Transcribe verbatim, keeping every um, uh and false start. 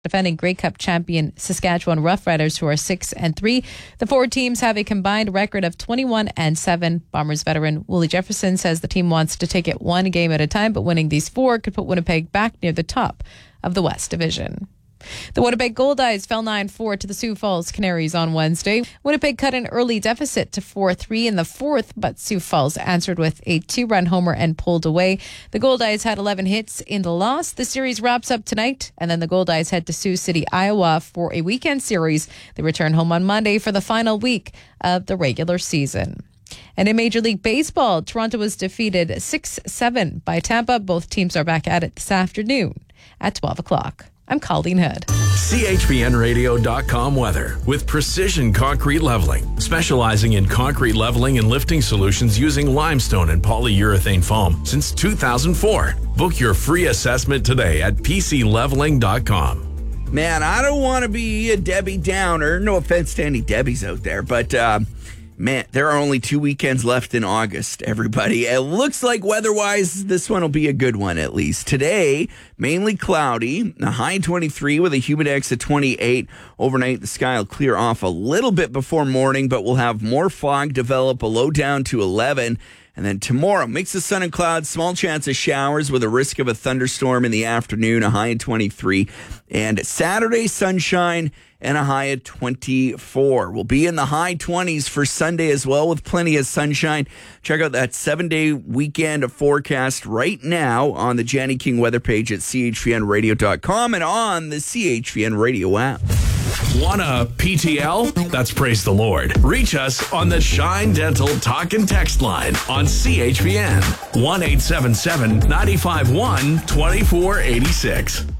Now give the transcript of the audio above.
defending Grey Cup champion Saskatchewan Roughriders, who are six and three. The four teams have a combined record of twenty-one and seven. Bombers veteran Wooly Jefferson says the team wants to take it one game at a time, but winning these four could put Winnipeg back near the top of the West Division. The Winnipeg Goldeyes fell nine four to the Sioux Falls Canaries on Wednesday. Winnipeg cut an early deficit to four three in the fourth, but Sioux Falls answered with a two-run homer and pulled away. The Goldeyes had eleven hits in the loss. The series wraps up tonight, and then the Goldeyes head to Sioux City, Iowa for a weekend series. They return home on Monday for the final week of the regular season. And in Major League Baseball, Toronto was defeated six seven by Tampa. Both teams are back at it this afternoon at twelve o'clock. I'm Colleen Hood. C H V N radio dot com weather with Precision Concrete Leveling, specializing in concrete leveling and lifting solutions using limestone and polyurethane foam since two thousand four. Book your free assessment today at P C leveling dot com. Man, I don't want to be a Debbie Downer. No offense to any Debbies out there, but uh, man, there are only two weekends left in August, everybody. It looks like weather-wise, this one will be a good one at least. Today, mainly cloudy, a high twenty-three with a humidex at twenty-eight. Overnight, the sky will clear off a little bit before morning, but we'll have more fog develop, a low down to eleven. And then tomorrow, mix of sun and clouds, small chance of showers with a risk of a thunderstorm in the afternoon, a high of twenty-three. And Saturday, sunshine and a high of twenty-four. We'll be in the high twenties for Sunday as well with plenty of sunshine. Check out that seven-day weekend forecast right now on the Janny King weather page at C H V N radio dot com and on the C H V N Radio app. Want a P T L? That's praise the Lord. Reach us on the Shine Dental Talk and Text line on C H V N. one eight seven seven, nine five one, two four eight six.